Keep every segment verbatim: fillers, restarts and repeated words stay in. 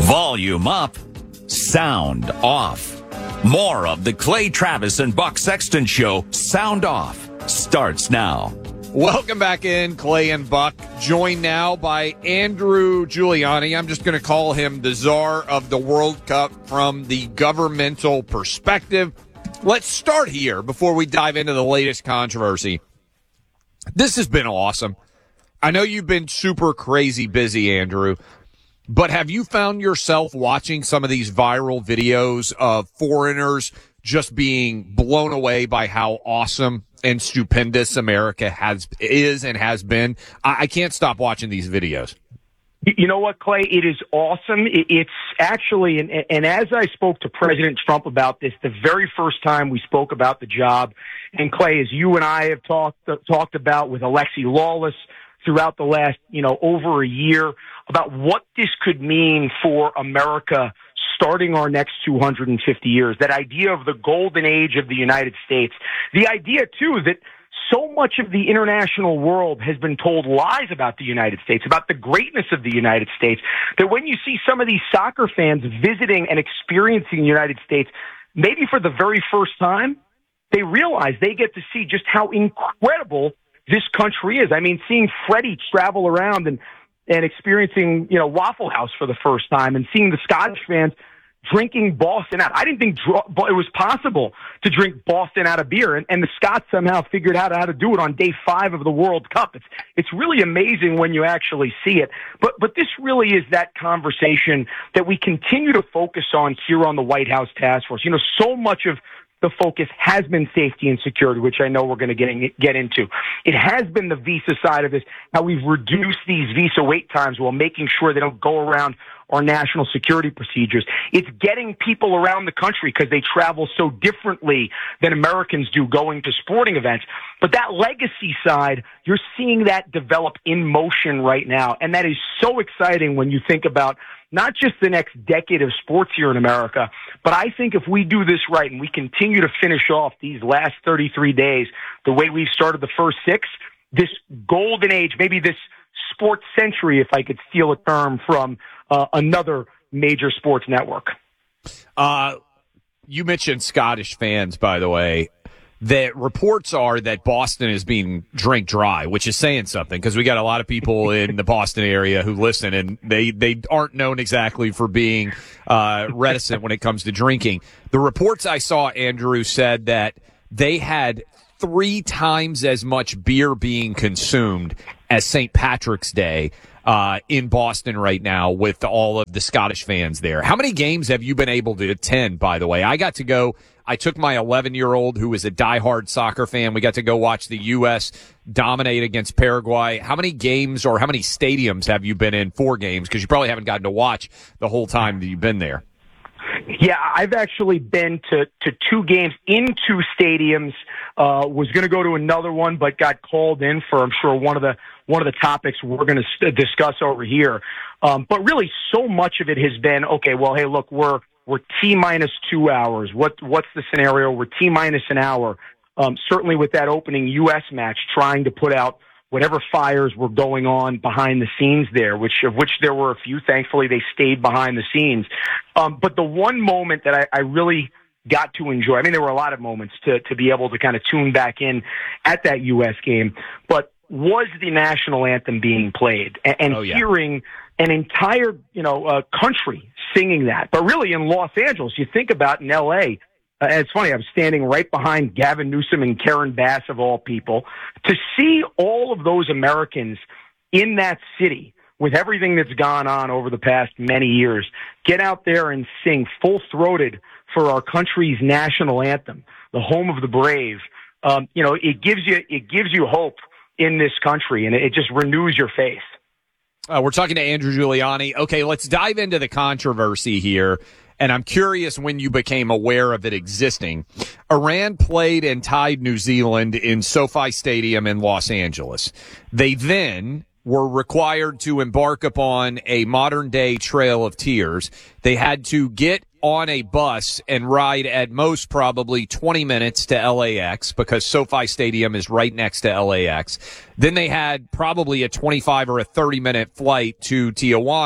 Volume up, sound off. More of the Clay Travis and Buck Sexton Show, Sound Off, starts now. Welcome back in, Clay and Buck, joined now by Andrew Giuliani. I'm just going to call him the czar of the World Cup from the governmental perspective. Let's start here before we dive into the latest controversy. This has been awesome. I know you've been super crazy busy, Andrew, but have you found yourself watching some of these viral videos of foreigners just being blown away by how awesome and stupendous America has is and has been? I, I can't stop watching these videos. You know what, Clay? It is awesome. It's actually, and, and as I spoke to President Trump about this, the very first time we spoke about the job, and Clay, as you and I have talked talked about with Alexi Lawless throughout the last, you know, over a year, about what this could mean for America starting our next two hundred fifty years, that idea of the golden age of the United States, the idea, too, that so much of the international world has been told lies about the United States, about the greatness of the United States, that when you see some of these soccer fans visiting and experiencing the United States, maybe for the very first time, they realize they get to see just how incredible this country is. I mean, seeing Freddie travel around and and experiencing, you know, Waffle House for the first time, and seeing the Scottish fans drinking Boston out. I didn't think dr- it was possible to drink Boston out of beer, and, and the Scots somehow figured out how to do it on day five of the World Cup. It's it's really amazing when you actually see it. But but this really is that conversation that we continue to focus on here on the White House Task Force. You know, so much of the focus has been safety and security, which I know we're going to get, in, get into. It has been the visa side of this, how we've reduced these visa wait times while making sure they don't go around our national security procedures. It's getting people around the country because they travel so differently than Americans do going to sporting events. But that legacy side, you're seeing that develop in motion right now. And that is so exciting when you think about not just the next decade of sports here in America, but I think if we do this right and we continue to finish off these last thirty-three days the way we've started the first six, this golden age, maybe this sports century, if I could steal a term from uh, another major sports network. Uh, you mentioned Scottish fans, by the way. The reports are that Boston is being drink dry, which is saying something because we got a lot of people in the Boston area who listen, and they, they aren't known exactly for being uh, reticent when it comes to drinking. The reports I saw, Andrew, said that they had three times as much beer being consumed as Saint Patrick's Day uh, in Boston right now with all of the Scottish fans there. How many games have you been able to attend, by the way? I got to go. I took my eleven-year-old, who is a diehard soccer fan. We got to go watch the U S dominate against Paraguay. How many games or how many stadiums have you been in? Four games, because you probably haven't gotten to watch the whole time that you've been there. Yeah, I've actually been to, to two games in two stadiums. Uh, was going to go to another one, but got called in for, I'm sure, one of the one of the topics we're going to st- discuss over here. Um, but really, so much of it has been, okay, well, hey, look, we're We're T minus two hours. What what's the scenario? We're T minus an hour. Um, certainly with that opening U S match, trying to put out whatever fires were going on behind the scenes there, which of which there were a few. Thankfully, they stayed behind the scenes. Um, but the one moment that I, I really got to enjoy, I mean, there were a lot of moments to to be able to kind of tune back in at that U S game, but was the national anthem being played and, and oh, yeah. hearing an entire, you know, uh, country singing that. But really in Los Angeles, you think about in L A, uh, it's funny, I'm standing right behind Gavin Newsom and Karen Bass, of all people, to see all of those Americans in that city with everything that's gone on over the past many years, get out there and sing full-throated for our country's national anthem, the home of the brave. Um, you know, it gives you, it gives you hope in this country, and it just renews your faith. Uh, we're talking to Andrew Giuliani. Okay, let's dive into the controversy here, and I'm curious when you became aware of it existing. Iran played and tied New Zealand in SoFi Stadium in Los Angeles. They then were required to embark upon a modern-day Trail of Tears. They had to get on a bus and ride at most probably twenty minutes to L A X because SoFi Stadium is right next to L A X. Then they had probably a twenty-five or a thirty minute flight to Tijuana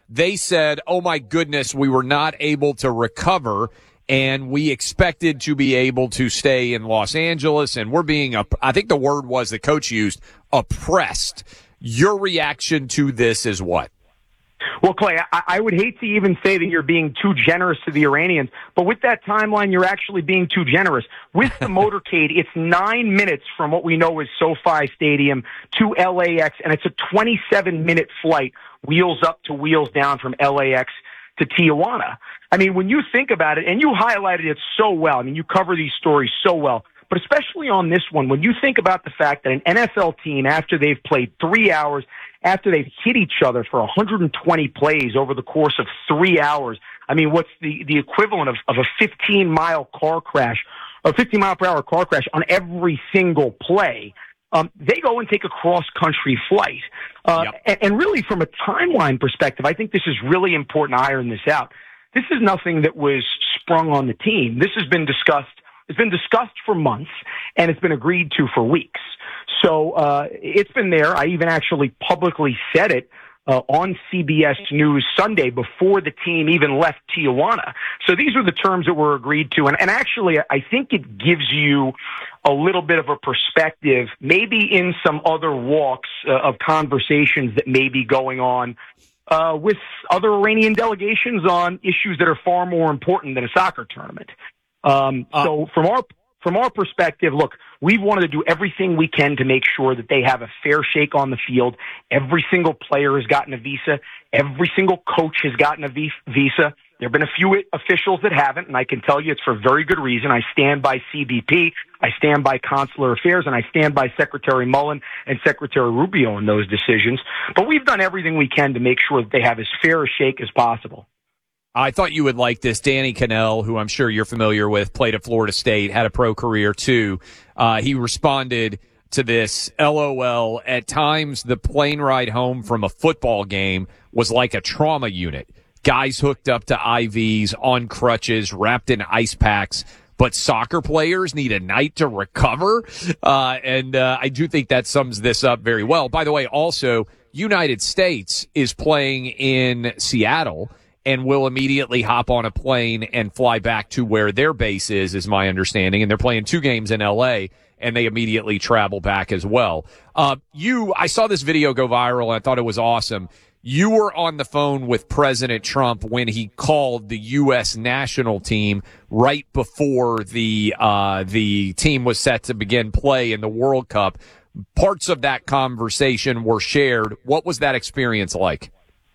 they said, oh my goodness, we were not able to recover, and we expected to be able to stay in Los Angeles, and we're being, I think the word was the coach used, oppressed. Your reaction to this is what? Well, Clay, I, I would hate to even say that you're being too generous to the Iranians, but with that timeline, you're actually being too generous. With the motorcade, it's nine minutes from what we know is SoFi Stadium to L A X, and it's a twenty-seven minute flight, wheels up to wheels down from L A X to Tijuana. I mean, when you think about it, and you highlighted it so well, I mean, you cover these stories so well, but especially on this one, when you think about the fact that an N F L team, after they've played three hours, after they've hit each other for one hundred twenty plays over the course of three hours, I mean, what's the, the equivalent of, of a fifteen mile car crash, a fifteen mile per hour car crash on every single play? Um, they go and take a cross-country flight. Uh, yep. and, and really, from a timeline perspective, I think this is really important to iron this out. This is nothing that was sprung on the team. This has been discussed. It's been discussed for months, and it's been agreed to for weeks. So uh, it's been there. I even actually publicly said it uh, on C B S News Sunday before the team even left Tijuana. So these are the terms that were agreed to. And, and actually, I think it gives you a little bit of a perspective, maybe in some other walks uh, of conversations that may be going on uh, with other Iranian delegations on issues that are far more important than a soccer tournament. Um, so from our from our perspective, look, we've wanted to do everything we can to make sure that they have a fair shake on the field. Every single player has gotten a visa. Every single coach has gotten a visa. There have been a few officials that haven't, and I can tell you it's for very good reason. I stand by C B P, I stand by Consular Affairs, and I stand by Secretary Mullen and Secretary Rubio in those decisions. But we've done everything we can to make sure that they have as fair a shake as possible. I thought you would like this. Danny Cannell, who I'm sure you're familiar with, played at Florida State, had a pro career too. Uh, he responded to this, LOL, at times the plane ride home from a football game was like a trauma unit. Guys hooked up to I Vs, on crutches, wrapped in ice packs. But soccer players need a night to recover. Uh, and uh, I do think that sums this up very well. By the way, also, United States is playing in Seattle and will immediately hop on a plane and fly back to where their base is, is my understanding. And they're playing two games in L A, and they immediately travel back as well. Uh, you, I saw this video go viral, and I thought it was awesome. You were on the phone with President Trump when he called the U S national team right before the uh, the team was set to begin play in the World Cup. Parts of that conversation were shared. What was that experience like?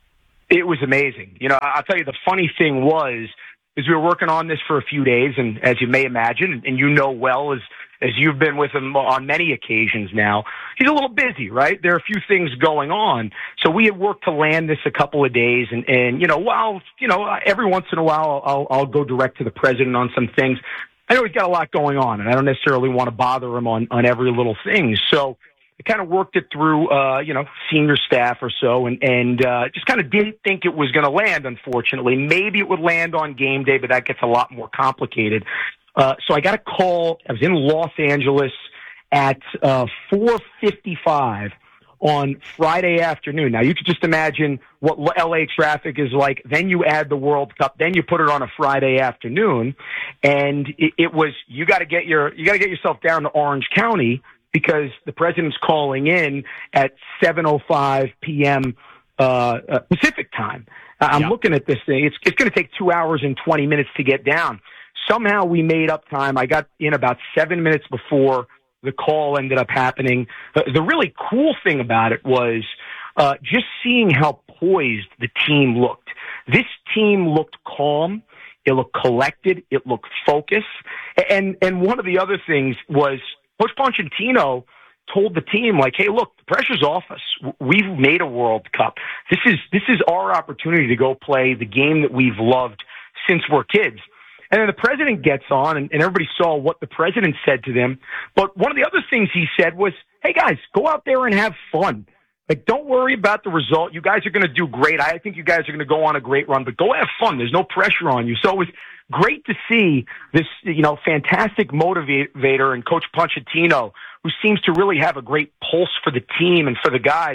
It was amazing. You know, I'll tell you, the funny thing was, is we were working on this for a few days, and as you may imagine, and you know well, as as you've been with him on many occasions now, he's a little busy, right? There are a few things going on. So we had worked to land this a couple of days, and, and you know, while, you know, every once in a while I'll, I'll go direct to the president on some things. I know he's got a lot going on, and I don't necessarily want to bother him on, on every little thing. So I kind of worked it through, uh, you know, senior staff or so, and, and uh, just kind of didn't think it was going to land, unfortunately. Maybe it would land on game day, but that gets a lot more complicated. Uh, so I got a call. I was in Los Angeles at uh, four fifty-five on Friday afternoon. Now, you could just imagine what L A traffic is like. Then you add the World Cup. Then you put it on a Friday afternoon. And it, it was, you got to get your, you got to get yourself down to Orange County, because the president's calling in at seven oh five p.m. Uh, uh, Pacific time. I'm yeah. looking at this thing. It's, it's going to take two hours and twenty minutes to get down. Somehow we made up time. I got in about seven minutes before the call ended up happening. The, the really cool thing about it was uh, just seeing how poised the team looked. This team looked calm. It looked collected. It looked focused. And, and one of the other things was, Coach Pochettino told the team, like, hey, look, the pressure's off us. We've made a World Cup. This is this is our opportunity to go play the game that we've loved since we're kids. And then the president gets on, and, and everybody saw what the president said to them. But one of the other things he said was, hey, guys, go out there and have fun. Like, don't worry about the result. You guys are going to do great. I think you guys are going to go on a great run, but go have fun. There's no pressure on you. So it was great to see this, you know, fantastic motivator and Coach Pochettino, who seems to really have a great pulse for the team and for the guys,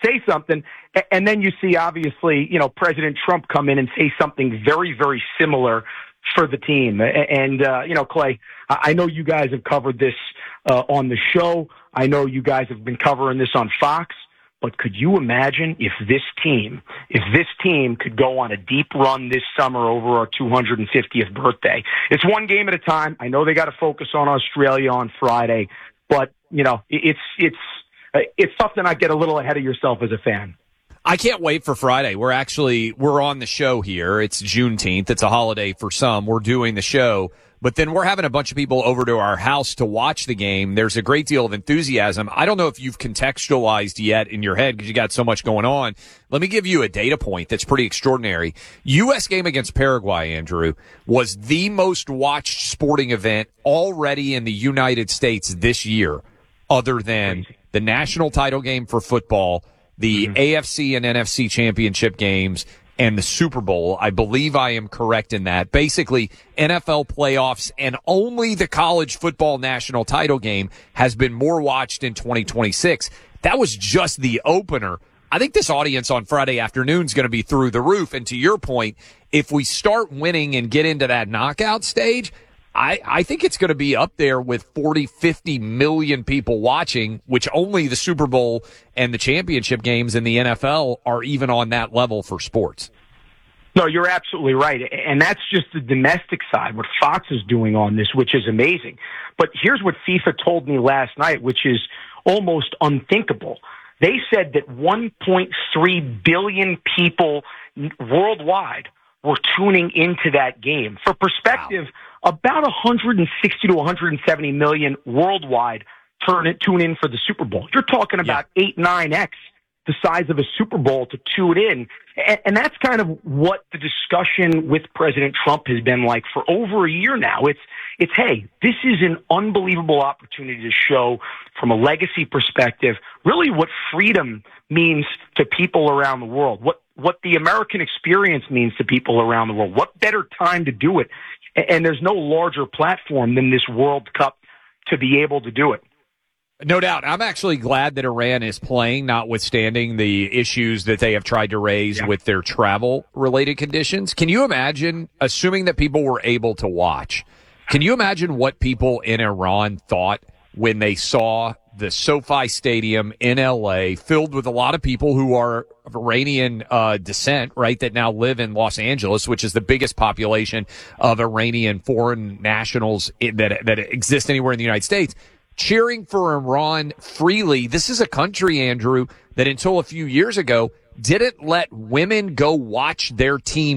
say something, and then you see, obviously, you know, President Trump come in and say something very, very similar for the team. And, uh, you know, Clay, I know you guys have covered this uh, on the show. I know you guys have been covering this on Fox. But could you imagine if this team, if this team could go on a deep run this summer over our two hundred fiftieth birthday? It's one game at a time. I know they got to focus on Australia on Friday, but, you know, it's, it's, it's tough to not get a little ahead of yourself as a fan. I can't wait for Friday. We're actually, we're on the show here. It's Juneteenth. It's a holiday for some. We're doing the show. But then we're having a bunch of people over to our house to watch the game. There's a great deal of enthusiasm. I don't know if you've contextualized yet in your head because you got so much going on. Let me give you a data point that's pretty extraordinary. U S game against Paraguay, Andrew, was the most watched sporting event already in the United States this year, other than the national title game for football, the mm-hmm. A F C and N F C championship games, and the Super Bowl. I believe I am correct in that. Basically, N F L playoffs and only the college football national title game has been more watched in twenty twenty-six. That was just the opener. I think this audience on Friday afternoon is going to be through the roof. And to your point, if we start winning and get into that knockout stage, I, I think it's going to be up there with forty, fifty million people watching, which only the Super Bowl and the championship games in the N F L are even on that level for sports. No, you're absolutely right. And that's just the domestic side, what Fox is doing on this, which is amazing. But here's what FIFA told me last night, which is almost unthinkable. They said that one point three billion people worldwide were tuning into that game. For perspective, wow. about one hundred sixty to one hundred seventy million worldwide turn it, tune in for the Super Bowl. You're talking about yeah. eight, nine X the size of a Super Bowl to tune in. And, and that's kind of what the discussion with President Trump has been like for over a year now. It's, it's, hey, this is an unbelievable opportunity to show from a legacy perspective, really what freedom means to people around the world, what, what the American experience means to people around the world. What better time to do it? And there's no larger platform than this World Cup to be able to do it. No doubt. I'm actually glad that Iran is playing, notwithstanding the issues that they have tried to raise yeah. with their travel-related conditions. Can you imagine, assuming that people were able to watch, can you imagine what people in Iran thought when they saw the SoFi Stadium in L A filled with a lot of people who are of Iranian uh, descent, right, that now live in Los Angeles, which is the biggest population of Iranian foreign nationals in, that that exist anywhere in the United States, cheering for Iran freely. This is a country, Andrew, that until a few years ago didn't let women go watch their team